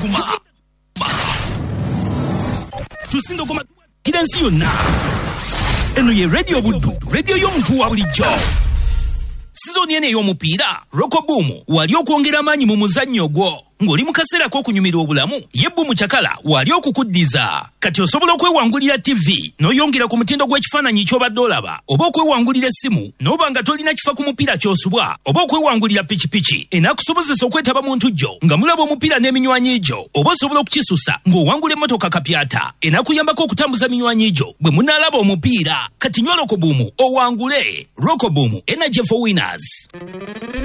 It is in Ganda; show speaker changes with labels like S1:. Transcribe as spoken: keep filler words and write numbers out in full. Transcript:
S1: guma tusindo goma kidensi yonna eno ye radio buddu radio y'omuntu wa bulijjo sizoni ene y'omupiira Rokoboom wali okwongera amaanyi mu muzannyo gwo ng'oli mu kaseera k'okunyumira obulamu yebbu mu kyakala wali okukuddiza kati osobola okwewangulira T V n'oyongera ku mutindo gw'ekifaananyi ky'obadde olaba oba okwewangulira essimu n'oba nga tolina kifa ku mupiira ky'osubwa oba okwewangulira pikipiki enaakusobozesa okwetaba mu ntujjo nga mulaba omupiira n'eminywanyi gyo oba osobola okukisusa ng'owangula emmotoka kapyata enaakuyambako okutambuza minywanyi gyo bwe munaalaba omupiira kati nywa Rokoboom owangule. Rokoboom, energy for winners.